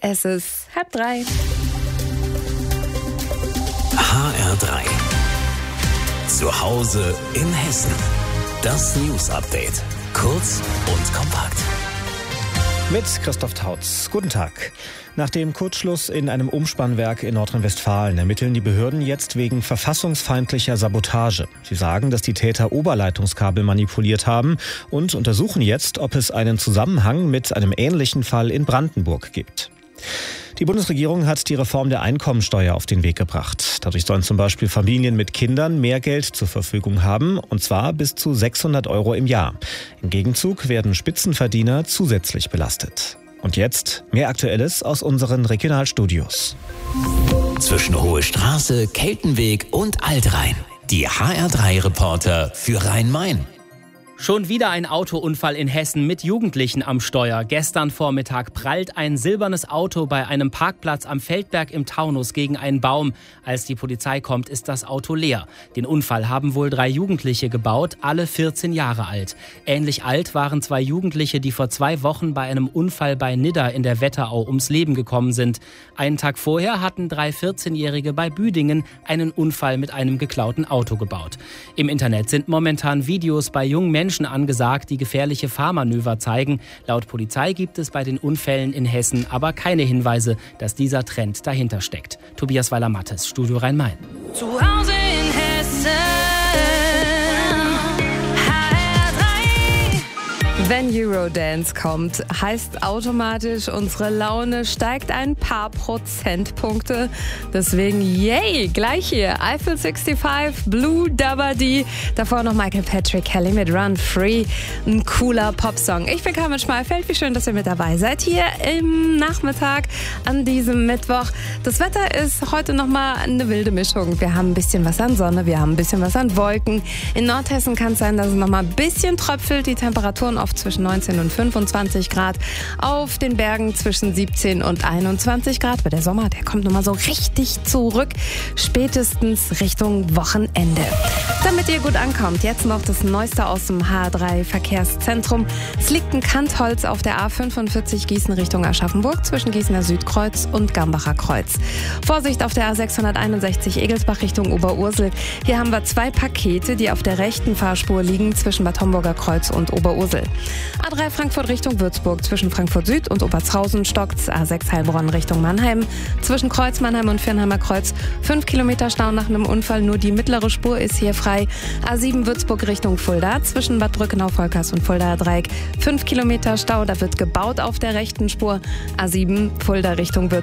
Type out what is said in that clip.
Es ist 2:30. HR3. Zu Hause in Hessen. Das News-Update. Kurz und kompakt. Mit Christoph Tautz. Guten Tag. Nach dem Kurzschluss in einem Umspannwerk in Nordrhein-Westfalen ermitteln die Behörden jetzt wegen verfassungsfeindlicher Sabotage. Sie sagen, dass die Täter Oberleitungskabel manipuliert haben und untersuchen jetzt, ob es einen Zusammenhang mit einem ähnlichen Fall in Brandenburg gibt. Die Bundesregierung hat die Reform der Einkommensteuer auf den Weg gebracht. Dadurch sollen zum Beispiel Familien mit Kindern mehr Geld zur Verfügung haben, und zwar bis zu 600 € im Jahr. Im Gegenzug werden Spitzenverdiener zusätzlich belastet. Und jetzt mehr Aktuelles aus unseren Regionalstudios. Zwischen Hohe Straße, Keltenweg und Altrhein. Die HR3-Reporter für Rhein-Main. Schon wieder ein Autounfall in Hessen mit Jugendlichen am Steuer. Gestern Vormittag prallt ein silbernes Auto bei einem Parkplatz am Feldberg im Taunus gegen einen Baum. Als die Polizei kommt, ist das Auto leer. Den Unfall haben wohl 3 Jugendliche gebaut, alle 14 Jahre alt. Ähnlich alt waren 2 Jugendliche, die vor 2 Wochen bei einem Unfall bei Nidda in der Wetterau ums Leben gekommen sind. Einen Tag vorher hatten 3 14-Jährige bei Büdingen einen Unfall mit einem geklauten Auto gebaut. Im Internet sind momentan Videos bei jungen Menschen angesagt, die gefährliche Fahrmanöver zeigen. Laut Polizei gibt es bei den Unfällen in Hessen aber keine Hinweise, dass dieser Trend dahinter steckt. Tobias Weiler-Mattes, Studio Rhein-Main. Zu Hause in Hessen. Wenn Eurodance kommt, heißt automatisch, unsere Laune steigt ein paar Prozentpunkte. Deswegen, yay, gleich hier. Eiffel 65, Blue Dabba Dee. Davor noch Michael Patrick Kelly mit Run Free. Ein cooler Popsong. Ich bin Carmen Schmalfeld. Wie schön, dass ihr mit dabei seid hier im Nachmittag an diesem Mittwoch. Das Wetter ist heute nochmal eine wilde Mischung. Wir haben ein bisschen was an Sonne, wir haben ein bisschen was an Wolken. In Nordhessen kann es sein, dass es nochmal ein bisschen tröpfelt. Die Temperaturen oft zwischen 19 und 25 Grad. Auf den Bergen zwischen 17 und 21 Grad. Aber der Sommer, der kommt nochmal so richtig zurück. Spätestens Richtung Wochenende. Damit ihr gut ankommt, jetzt noch das Neueste aus dem HR3 Verkehrszentrum. Es liegt ein Kantholz auf der A45 Gießen Richtung Aschaffenburg zwischen Gießener Südkreuz und Gambacher Kreuz. Vorsicht auf der A661 Egelsbach Richtung Oberursel. Hier haben wir 2 Pakete, die auf der rechten Fahrspur liegen zwischen Bad Homburger Kreuz und Oberursel. A3 Frankfurt Richtung Würzburg zwischen Frankfurt Süd und Obertshausen stockt's. A6 Heilbronn Richtung Mannheim zwischen Kreuz Mannheim und Viernheimer Kreuz 5 Kilometer Stau nach einem Unfall. Nur die mittlere Spur ist hier frei. A7 Würzburg Richtung Fulda zwischen Bad Brückenau-Volkers und Fuldaer Dreieck 5 Kilometer Stau. Da wird gebaut auf der rechten Spur. A7 Fulda Richtung Würzburg.